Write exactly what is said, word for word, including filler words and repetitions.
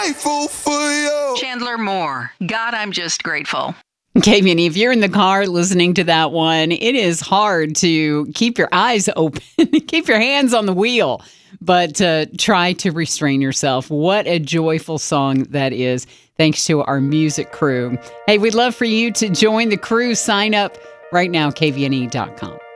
grateful for you. Chandler Moore, God, I'm just grateful. K V N E, if you're in the car listening to that one, it is hard to keep your eyes open, keep your hands on the wheel, but uh, try to restrain yourself. What a joyful song that is, thanks to our music crew. Hey, we'd love for you to join the crew. Sign up right now, K V N E dot com.